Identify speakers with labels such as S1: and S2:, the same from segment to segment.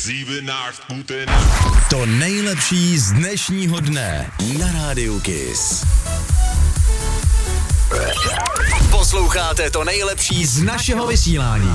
S1: To nejlepší z dnešního dne na Rádiu Kiss. Posloucháte to nejlepší z našeho vysílání.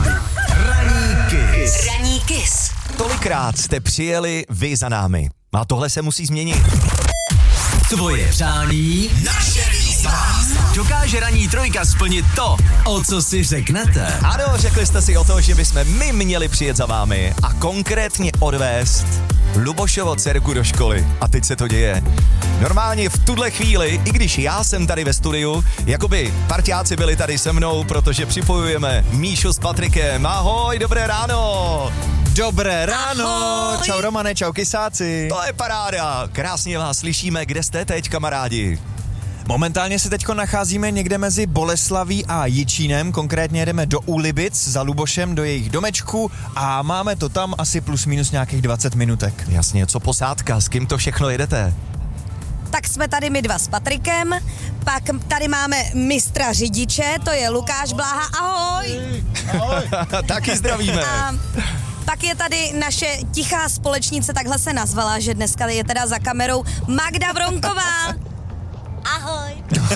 S1: Ranní Kiss.
S2: Tolikrát jste přijeli vy za námi. A tohle se musí změnit.
S1: Tvoje přání, naše výzva. Dokáže ranní trojka splnit to, o co si řeknete?
S2: Ano, řekli jste si o to, že bychom my měli přijet za vámi a konkrétně odvést Lubošovo dcerku do školy. A teď se to děje. Normálně v tuhle chvíli, i když já jsem tady ve studiu, jakoby parťáci byli tady se mnou, protože připojujeme Míšu s Patrikem. Ahoj, dobré ráno!
S3: Dobré ráno,
S4: Ahoj.
S3: Čau Romane, čau kysáci.
S2: To je paráda, krásně vás slyšíme, kde jste teď, kamarádi?
S3: Momentálně se teďko nacházíme někde mezi Boleslaví a Jičínem, konkrétně jedeme do Úlibic za Lubošem do jejich domečku a máme to tam asi plus minus nějakých 20 minutek.
S2: Jasně, co posádka, s kým to všechno jedete?
S4: Tak jsme tady my dva s Patrikem, pak tady máme mistra řidiče, to je Lukáš Bláha, ahoj!
S2: Taky zdravíme.
S4: A pak je tady naše tichá společnice, takhle se nazvala, že dneska je teda za kamerou Magda Vronková. Ahoj.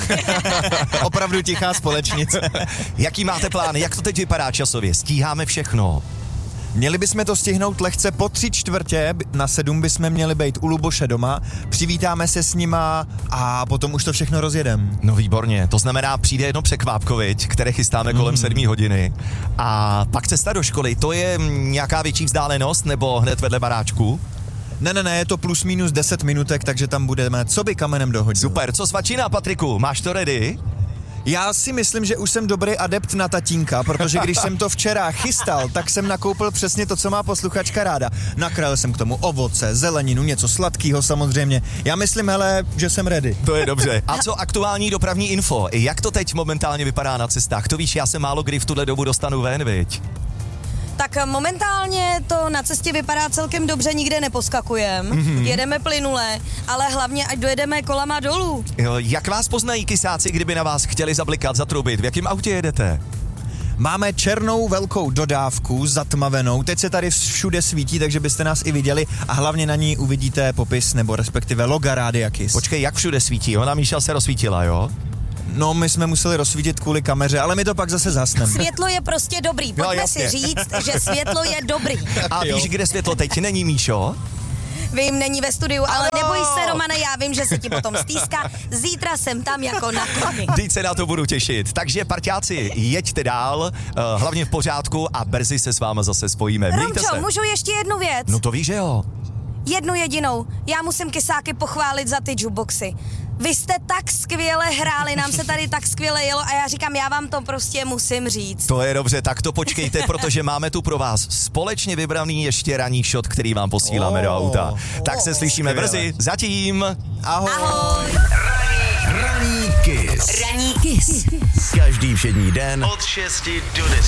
S3: Opravdu tichá společnice.
S2: Jaký máte plán, jak to teď vypadá časově? Stíháme všechno.
S3: Měli bychom to stihnout lehce po 3/4, na 7 bychom měli být u Luboše doma, přivítáme se s nima a potom už to všechno rozjedem.
S2: No výborně, to znamená přijde jedno překvápkoviť, které chystáme kolem 7 hodiny a pak cesta do školy, to je nějaká větší vzdálenost nebo hned vedle baráčku?
S3: Ne, je to plus minus 10 minutek, takže tam budeme co by kamenem dohodit.
S2: Super, co svačina, Patriku, máš to ready?
S3: Já si myslím, že už jsem dobrý adept na tatínka, protože když jsem to včera chystal, tak jsem nakoupil přesně to, co má posluchačka ráda. Nakrájel jsem k tomu ovoce, zeleninu, něco sladkého samozřejmě. Já myslím, hele, že jsem ready.
S2: To je dobře. A co aktuální dopravní info? Jak to teď momentálně vypadá na cestách? To víš, já se málo kdy v tuhle dobu dostanu ven, viď?
S4: Tak momentálně to na cestě vypadá celkem dobře, nikde neposkakujeme, jedeme plynule, ale hlavně ať dojedeme kolama dolů.
S2: Jo, jak vás poznají kysáci, kdyby na vás chtěli zablikat, zatrubit? V jakém autě jedete?
S3: Máme černou velkou dodávku, zatmavenou, teď se tady všude svítí, takže byste nás i viděli a hlavně na ní uvidíte popis nebo respektive loga Rádia Kiss.
S2: Počkej, jak všude svítí? Ona Míša se rozsvítila, jo?
S3: No, my jsme museli rozsvítit kvůli kameře, ale my to pak zase zhasneme.
S4: Světlo je prostě dobrý, pojďme
S2: jasně.
S4: si říct, že světlo je dobrý.
S2: A víš, kde světlo teď není, Míšo?
S4: Vím, není ve studiu, ale neboj se, Romane, já vím, že se ti potom stýská. Zítra jsem tam jako na koni.
S2: Teď se na to budu těšit. Takže parťáci, jeďte dál, hlavně v pořádku a brzy se s váma zase spojíme. Mějte
S4: Romčo,
S2: se.
S4: můžu ještě jednu věc?
S2: No to víš, že jo?
S4: Jednu jedinou. Já musím kysáky pochválit za ty jukeboxy. Vy jste tak skvěle hráli, nám se tady tak skvěle jelo a já říkám, já vám to prostě musím říct.
S2: To je dobře, tak to počkejte, protože máme tu pro vás společně vybraný ještě ranní shot, který vám posíláme do auta. Tak se slyšíme brzy, zatím.
S3: Ahoj.
S4: Ahoj.
S1: Ranní Kiss.
S4: Ranní Kiss.
S1: Každý všední den od 6 do 10.